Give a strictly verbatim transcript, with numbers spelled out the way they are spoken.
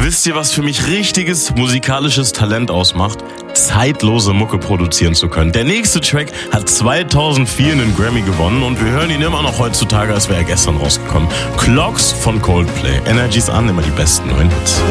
Wisst ihr, was für mich richtiges musikalisches Talent ausmacht? Zeitlose Mucke produzieren zu können. Der nächste Track hat zweitausendvier einen Grammy gewonnen und wir hören ihn immer noch heutzutage, als wäre er gestern rausgekommen. Clocks von Coldplay. Energies an, immer die besten neuen Hits.